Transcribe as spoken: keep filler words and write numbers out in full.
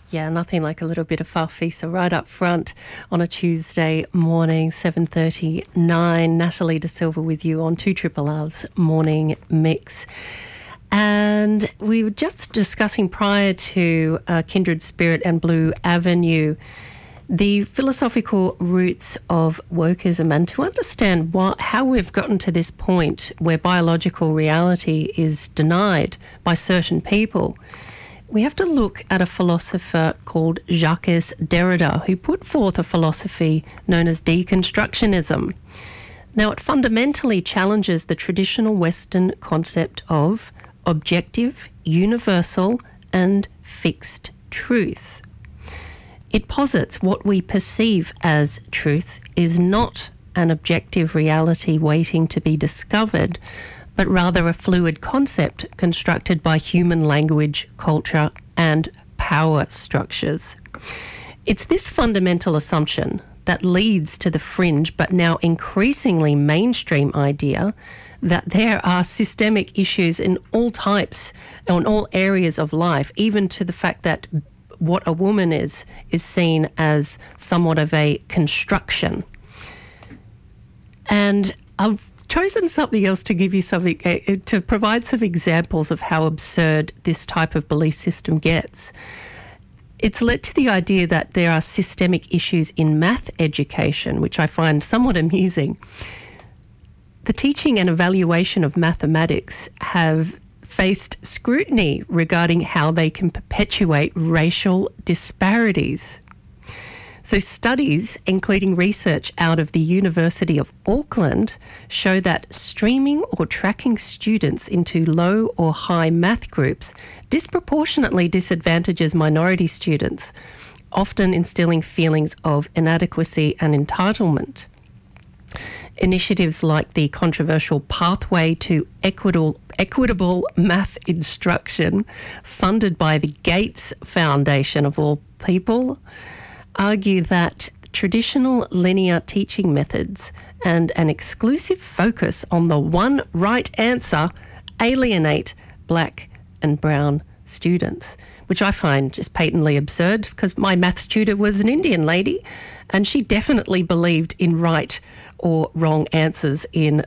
Yeah, nothing like a little bit of farfisa right up front on a Tuesday morning, seven thirty-nine. Natalie De Silva with you on two Triple R's Morning Mix. And we were just discussing prior to uh, Kindred Spirit and Blue Avenue the philosophical roots of wokeism, and to understand what, how we've gotten to this point where biological reality is denied by certain people. We have to look at a philosopher called Jacques Derrida, who put forth a philosophy known as deconstructionism. Now, it fundamentally challenges the traditional Western concept of objective, universal, and fixed truth. It posits what we perceive as truth is not an objective reality waiting to be discovered, but rather a fluid concept constructed by human language, culture, and power structures. It's this fundamental assumption that leads to the fringe, but now increasingly mainstream idea that there are systemic issues in all types, in all areas of life, even to the fact that what a woman is, is seen as somewhat of a construction. And I've chosen something else to give you something, uh, to provide some examples of how absurd this type of belief system gets. It's led to the idea that there are systemic issues in math education, which I find somewhat amusing. The teaching and evaluation of mathematics have faced scrutiny regarding how they can perpetuate racial disparities. So studies, including research out of the University of Auckland, show that streaming or tracking students into low or high math groups disproportionately disadvantages minority students, often instilling feelings of inadequacy and entitlement. Initiatives like the controversial Pathway to Equitable, Equitable Math Instruction, funded by the Gates Foundation of all people, argue that traditional linear teaching methods and an exclusive focus on the one right answer alienate black and brown students, which I find just patently absurd, because my maths tutor was an Indian lady and she definitely believed in right or wrong answers in